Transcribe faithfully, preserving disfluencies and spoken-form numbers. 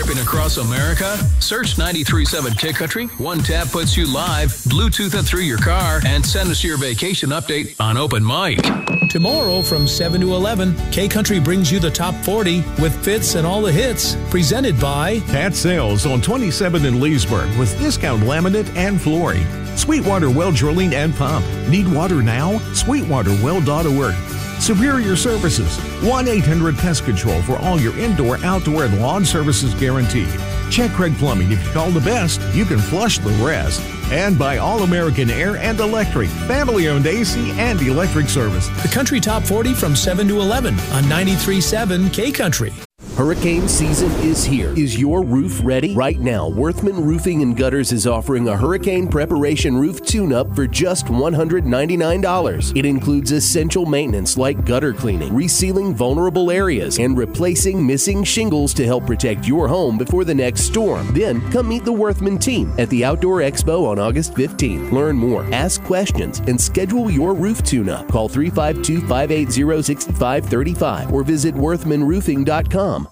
shopping across America? Search ninety-three point seven K Country. One tap puts you live. Bluetooth it through your car and send us your vacation update on Open Mic. Tomorrow from seven to eleven, K Country brings you the top forty with Fits and all the hits. Presented by Pat Sales on twenty-seventh in Leesburg with discount laminate and flooring. Sweetwater Well Drilling and Pump. Need water now? Sweetwater Well dot org. Superior Services. one eight hundred Pest Control for all your indoor, outdoor, and lawn services guaranteed. Check Craig Plumbing. If you call the best, you can flush the rest. And by All American Air and Electric. Family-owned A C and electric service. the Country Top forty from seven to eleven on ninety-three point seven K Country. Hurricane season is here. Is your roof ready? Right now, Worthman Roofing and Gutters is offering a hurricane preparation roof tune-up for just one hundred ninety-nine dollars. It includes essential maintenance like gutter cleaning, resealing vulnerable areas, and replacing missing shingles to help protect your home before the next storm. Then, come meet the Worthman team at the Outdoor Expo on August fifteenth. Learn more, ask questions, and schedule your roof tune-up. Call three five two, five eight zero, six five three five or visit worthman roofing dot com.